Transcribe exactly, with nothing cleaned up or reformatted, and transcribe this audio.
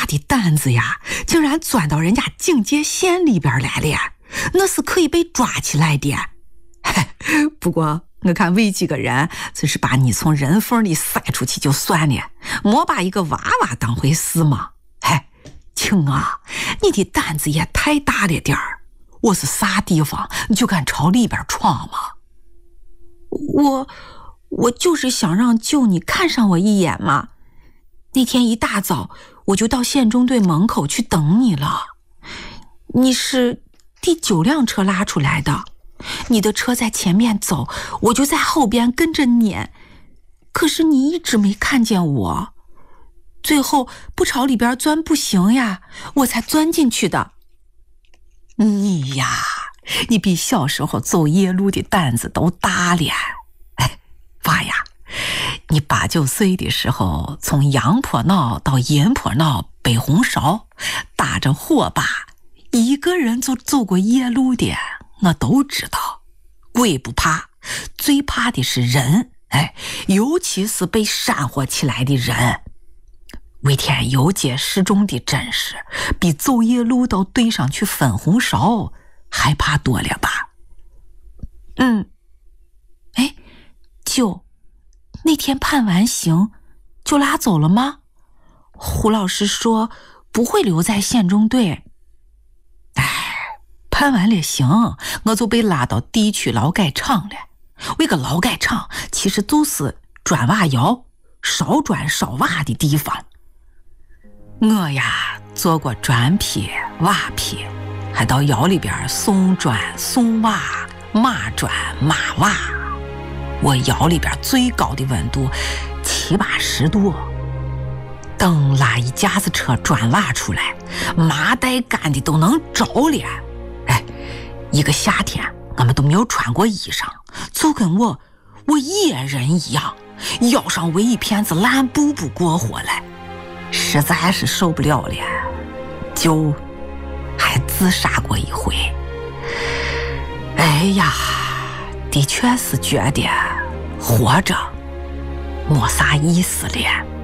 的胆子呀，竟然钻到人家警戒线里边来了，那是可以被抓起来的。不过我看为几个人只是把你从人缝里塞出去就算了，莫把一个娃娃当回事嘛。嘿，亲啊，你的胆子也太大了点儿，我是啥地方你就敢朝里边闯吗？我我就是想让舅你看上我一眼嘛。那天一大早我就到县中队门口去等你了，你是第九辆车拉出来的，你的车在前面走，我就在后边跟着撵，可是你一直没看见我，最后不朝里边钻不行呀，我才钻进去的。你呀，你比小时候走夜路的胆子都大了。哎，娃呀，你八九岁的时候从杨坡坳到银坡坳背红苕，打着火把一个人就走过夜路的，我都知道。鬼不怕，最怕的是人，哎，尤其是被煽火起来的人。为天游街示众的阵势，比走夜路到队上去分红苕还怕多了吧？嗯，哎，舅，那天判完刑就拉走了吗？胡老师说不会留在县中队。哎，判完了刑，我就被拉到地区劳改场了。那个劳改场其实就是砖瓦窑烧砖烧瓦的地方。我呀做过砖坯瓦坯，还到窑里边送砖送瓦码砖码瓦。我窑里边最高的温度七八十度，等拉一架子车砖瓦出来，麻袋干的都能着了。哎，一个夏天我们都没有穿过衣裳，就跟我我野人一样，腰上围一片子烂布布过活来，实在是受不了了，就还自杀过一回。哎呀，的确是觉得活着没啥意思了。